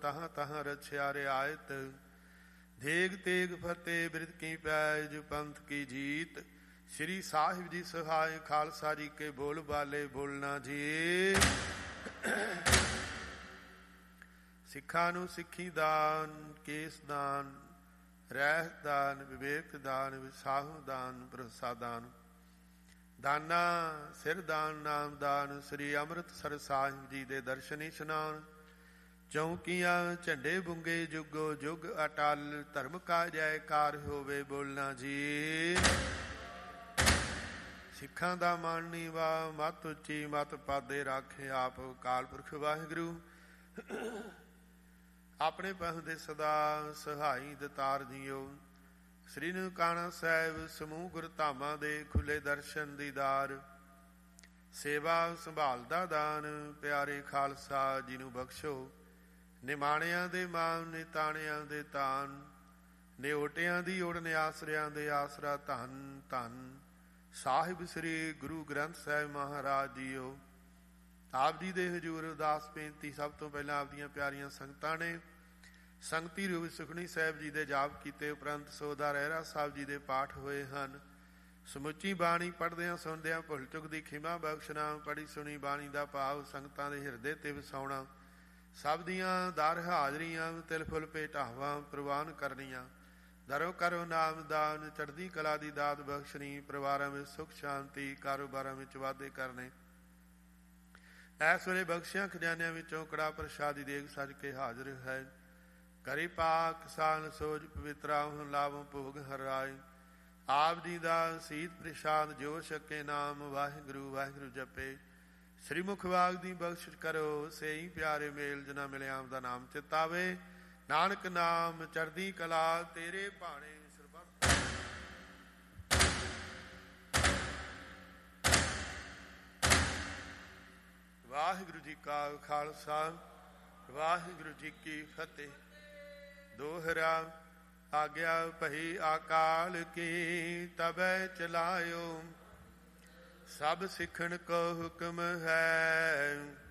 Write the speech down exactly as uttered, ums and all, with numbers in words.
ਤਹਾਂ ਤਹਾਂ ਰਛਿਆ ਰਿਆਇਤ। ਦੇਗ ਤੇਗ ਫਤਿਹ ਬਿਰਧ ਕੀ ਪੈਜ ਪੰਥ ਕੀ ਜੀਤ। ਸ੍ਰੀ ਸਾਹਿਬ ਜੀ ਸਹਾਇ ਖਾਲਸਾ ਜੀ ਕੇ ਬੋਲ ਬਾਲੇ ਬੋਲਣਾ ਜੀ। ਸਿੱਖਾਂ ਨੂੰ ਸਿੱਖੀ ਦਾਨ, ਕੇਸ ਦਾਨ, ਰਹਿਤ ਦਾਨ, ਵਿਵੇਕ ਦਾਨ, ਵਿਸਾਹੂ ਦਾਨ, ਭਰੋਸਾ ਦਾਨ, ਦਾਨਾ ਸਿਰ ਦਾਨ, ਨਾਮ ਦਾਨ। ਸ੍ਰੀ ਅੰਮ੍ਰਿਤਸਰ ਸਾਹਿਬ ਜੀ ਦੇ ਦਰਸ਼ਨ ਇਸ਼ਨਾਨ। ਚੌਂਕੀਆਂ ਝੰਡੇ ਬੁੰਗੇ ਜੁਗੋ ਜੁਗ ਅਟਲ। ਧਰਮ ਕਾ ਜੈਕਾਰ ਹੋਵੇ ਬੋਲਣਾ ਜੀ। ਸਿੱਖਾਂ ਦਾ ਮਨ ਨੀਵਾ ਮਤ ਉੱਚੀ ਮਤ ਪਾਦੇ ਰਾਖੇ ਆਪ ਅਕਾਲ ਪੁਰਖ ਵਾਹਿਗੁਰੂ। ਆਪਣੇ ਪੰਥ ਦੇ ਸਦਾ ਸਹਾਈ ਦਤਾਰ ਜੀਓ। ਸ੍ਰੀ ਨਨਕਾਣਾ ਸਾਹਿਬ ਸਮੂਹ ਗੁਰਧਾਮਾਂ ਦੇ ਖੁੱਲੇ ਦਰਸ਼ਨ ਦੀਦਾਰ। ਸੇਵਾ ਸੰਭਾਲਦਾ ਦਾਨ ਪਿਆਰੇ ਖਾਲਸਾ ਜੀ ਨੂੰ ਬਖਸ਼ੋ। ਨਿਮਾਣਿਆਂ ਦੇ ਮਾਨ ਨਿਤਾਣਿਆਂ ਦੇ ਤਾਨ। ਨਿਓਟਿਆਂ ਦੀ ਓੜ ਨਿਆਸਰਿਆਂ ਦੇ ਆਸਰਾ ਧੰਨ ਧੰਨ ਸਾਹਿਬ ਸ੍ਰੀ ਗੁਰੂ ਗ੍ਰੰਥ ਸਾਹਿਬ ਮਹਾਰਾਜ ਜੀਓ। ਆਪ ਜੀ ਦੇ ਹਜ਼ੂਰ ਅਰਦਾਸ ਬੇਨਤੀ। ਸਭ ਤੋਂ ਪਹਿਲਾਂ ਆਪ ਦੀਆਂ ਪਿਆਰੀਆਂ ਸੰਗਤਾਂ ਨੇ ਸੰਗਤੀ ਰੂਪ ਸੁਖਮਨੀ ਸਾਹਿਬ ਜੀ ਦੇ ਜਾਪ ਕੀਤੇ ਉਪਰੰਤ ਸੋਦਾ ਰਹਿਰਾ ਸਾਹਿਬ ਜੀ ਦੇ ਪਾਠ ਹੋਏ ਹਨ। ਸਮੁੱਚੀ ਬਾਣੀ ਪੜ੍ਹਦਿਆਂ ਸੁਣਦਿਆਂ ਭੁੱਲ ਚੁੱਕ ਦੀ ਖਿਮਾ ਬਖਸ਼ਣਾ। ਪੜ੍ਹੀ ਸੁਣੀ ਬਾਣੀ ਦਾ ਭਾਵ ਸੰਗਤਾਂ ਦੇ ਹਿਰਦੇ ਤੇ ਵਸਾਉਣਾ। ਸਭ ਦੀਆਂ ਦਰ ਹਾਜ਼ਰੀਆਂ ਤਿਲ ਫੁੱਲ ਭੇਟਾਵਾਂ ਪ੍ਰਵਾਨ ਕਰਨੀਆਂ। ਦਰੋ ਕਰੋ ਨਾਮ ਦਾਨ ਚੜ੍ਹਦੀ ਕਲਾ ਦੀ ਦਾਤ ਬਖਸ਼ਣੀ। ਪਰਿਵਾਰਾਂ ਵਿੱਚ ਸੁੱਖ ਸ਼ਾਂਤੀ ਕਾਰੋਬਾਰਾਂ ਵਿੱਚ ਵਾਧੇ ਕਰਨੇ। ਇਸ ਵੇਲੇ ਬਖਸ਼ਿਆਂ ਖਜ਼ਾਨਿਆਂ ਵਿੱਚੋਂ ਕੜਾ ਪ੍ਰਸ਼ਾਦੀ ਦੇਗ ਸੱਜ ਕੇ ਹਾਜ਼ਰ ਹੈ। ਕਰੀ ਪਾਕ ਸਾਨ ਸੋਜ ਪਵਿੱਤਰਾ ਹੁਣ ਲਾਭੋਂ ਭੋਗ ਹਰਾਏ। ਆਪ ਜੀ ਦਾ ਸੀਤ ਪ੍ਰਸ਼ਾਦ ਜੋ ਛਕੇ ਨਾਮ ਵਾਹਿਗੁਰੂ ਵਾਹਿਗੁਰੂ ਜਪੇ। ਸ੍ਰੀ ਮੁਖ ਵਾਗ ਦੀ ਬਖਸ਼ਿਸ਼ ਕਰੋ ਸੇਈ ਪਿਆਰੇ ਮੇਲ ਜਿਨਾ ਮਿਲਿਆ ਆਪ ਦਾ ਨਾਮ ਚਿਤਾਵੇ। ਨਾਨਕ ਨਾਮ ਚੜ੍ਹਦੀ ਕਲਾ ਤੇਰੇ ਭਾਣੇ ਸਰਬੱਤ। ਵਾਹਿਗੁਰੂ ਜੀ ਕਾ ਖਾਲਸਾ ਵਾਹਿਗੁਰੂ ਜੀ ਕੀ ਫਤਿਹ। ਦੋਹਰਾ ਆਗਿਆ ਭਈ ਅਕਾਲ ਕੀ ਤਬੈ ਚਲਾਇਓ। ਸਭ ਸਿੱਖਣ ਕੋ ਹੁਕਮ ਹੈ